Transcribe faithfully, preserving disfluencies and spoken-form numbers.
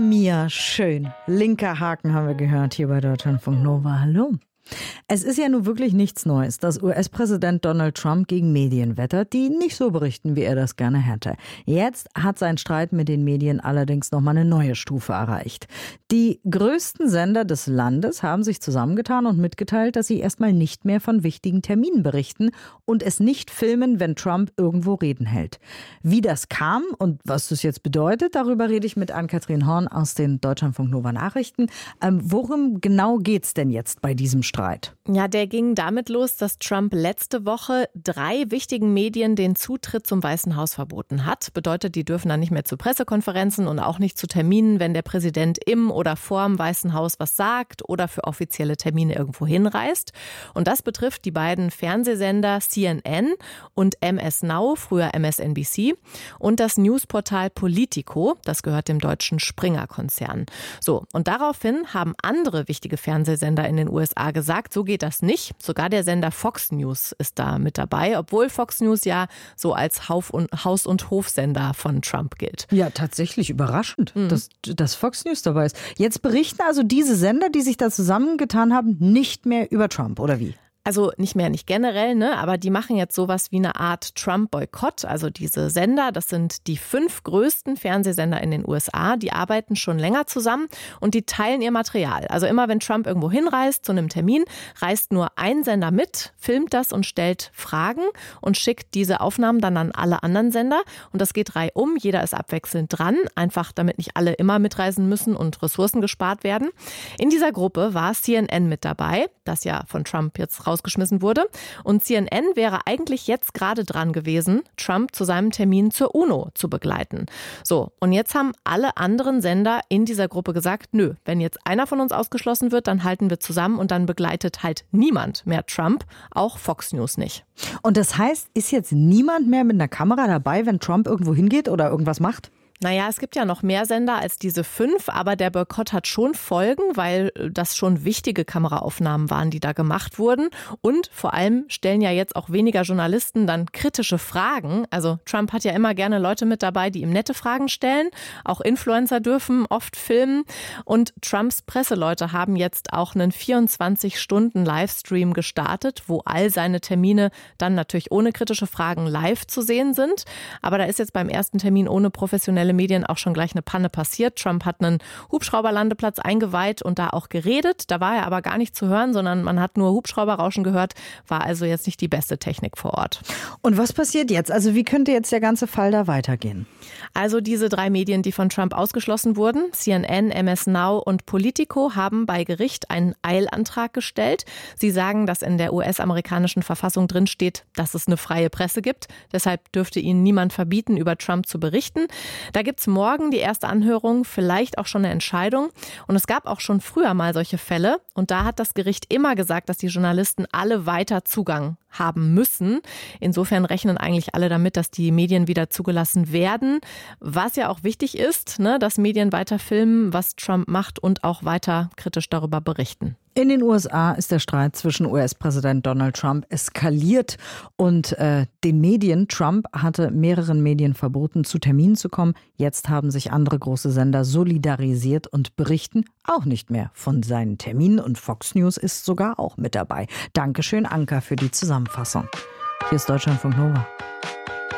mir schön. Linker Haken haben wir gehört hier bei Deutschlandfunk Nova. Hallo. Es ist ja nun wirklich nichts Neues, dass U S-Präsident Donald Trump gegen Medien wettert, die nicht so berichten, wie er das gerne hätte. Jetzt hat sein Streit mit den Medien allerdings nochmal eine neue Stufe erreicht. Die größten Sender des Landes haben sich zusammengetan und mitgeteilt, dass sie erstmal nicht mehr von wichtigen Terminen berichten und es nicht filmen, wenn Trump irgendwo Reden hält. Wie das kam und was das jetzt bedeutet, darüber rede ich mit Ann-Kathrin Horn aus den Deutschlandfunk Nova Nachrichten. Ähm, worum genau geht's denn jetzt bei diesem Streit? Streit. Ja, der ging damit los, dass Trump letzte Woche drei wichtigen Medien den Zutritt zum Weißen Haus verboten hat. Bedeutet, die dürfen dann nicht mehr zu Pressekonferenzen und auch nicht zu Terminen, wenn der Präsident im oder vorm Weißen Haus was sagt oder für offizielle Termine irgendwo hinreist. Und das betrifft die beiden Fernsehsender C N N und M S Now, früher M S N B C, und das Newsportal Politico, das gehört dem deutschen Springer-Konzern. So, und daraufhin haben andere wichtige Fernsehsender in den U S A gesagt, Sagt, so geht das nicht. Sogar der Sender Fox News ist da mit dabei, obwohl Fox News ja so als Haus- und, Haus- und Hofsender von Trump gilt. Ja, tatsächlich überraschend, mhm. dass, dass Fox News dabei ist. Jetzt berichten also diese Sender, die sich da zusammengetan haben, nicht mehr über Trump, oder wie? Also nicht mehr, nicht generell, ne, aber die machen jetzt sowas wie eine Art Trump-Boykott. Also diese Sender, das sind die fünf größten Fernsehsender in den U S A, die arbeiten schon länger zusammen und die teilen ihr Material. Also immer wenn Trump irgendwo hinreist zu einem Termin, reist nur ein Sender mit, filmt das und stellt Fragen und schickt diese Aufnahmen dann an alle anderen Sender. Und das geht reihum, jeder ist abwechselnd dran, einfach damit nicht alle immer mitreisen müssen und Ressourcen gespart werden. In dieser Gruppe war C N N mit dabei, das ja von Trump jetzt raus rausgeschmissen wurde. Und C N N wäre eigentlich jetzt gerade dran gewesen, Trump zu seinem Termin zur UNO zu begleiten. So, und jetzt haben alle anderen Sender in dieser Gruppe gesagt, nö, wenn jetzt einer von uns ausgeschlossen wird, dann halten wir zusammen und dann begleitet halt niemand mehr Trump, auch Fox News nicht. Und das heißt, ist jetzt niemand mehr mit einer Kamera dabei, wenn Trump irgendwo hingeht oder irgendwas macht? Naja, es gibt ja noch mehr Sender als diese fünf, aber der Boykott hat schon Folgen, weil das schon wichtige Kameraaufnahmen waren, die da gemacht wurden. Und vor allem stellen ja jetzt auch weniger Journalisten dann kritische Fragen. Also Trump hat ja immer gerne Leute mit dabei, die ihm nette Fragen stellen. Auch Influencer dürfen oft filmen. Und Trumps Presseleute haben jetzt auch einen vierundzwanzig Stunden Livestream gestartet, wo all seine Termine dann natürlich ohne kritische Fragen live zu sehen sind. Aber da ist jetzt beim ersten Termin ohne professionelle Medien auch schon gleich eine Panne passiert. Trump hat einen Hubschrauberlandeplatz eingeweiht und da auch geredet. Da war er aber gar nicht zu hören, sondern man hat nur Hubschrauberrauschen gehört. War also jetzt nicht die beste Technik vor Ort. Und was passiert jetzt? Also wie könnte jetzt der ganze Fall da weitergehen? Also diese drei Medien, die von Trump ausgeschlossen wurden, C N N, M S Now und Politico, haben bei Gericht einen Eilantrag gestellt. Sie sagen, dass in der U S-amerikanischen Verfassung drin steht, dass es eine freie Presse gibt. Deshalb dürfte ihnen niemand verbieten, über Trump zu berichten. Da gibt es morgen die erste Anhörung, vielleicht auch schon eine Entscheidung. Und es gab auch schon früher mal solche Fälle. Und da hat das Gericht immer gesagt, dass die Journalisten alle weiter Zugang haben müssen. Insofern rechnen eigentlich alle damit, dass die Medien wieder zugelassen werden. Was ja auch wichtig ist, ne, dass Medien weiter filmen, was Trump macht und auch weiter kritisch darüber berichten. In den U S A ist der Streit zwischen U S-Präsident Donald Trump eskaliert und äh, den Medien. Trump hatte mehreren Medien verboten, zu Terminen zu kommen. Jetzt haben sich andere große Sender solidarisiert und berichten auch nicht mehr von seinen Terminen. Und Fox News ist sogar auch mit dabei. Dankeschön, Anka, für die Zusammenfassung. Hier ist Deutschlandfunk Nova.